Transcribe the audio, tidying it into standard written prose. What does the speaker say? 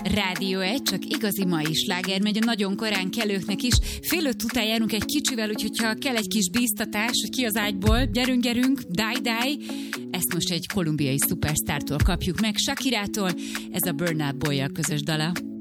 Rádió 1, csak igazi mai sláger megy a nagyon korán kelőknek is. 4:05 után járunk egy kicsivel, úgyhogy ha kell egy kis bíztatás, hogy ki az ágyból, gyerünk, die. Ezt most egy kolumbiai szupersztártól kapjuk meg, Shakirától, ez a Burna Boy-jal közös dala.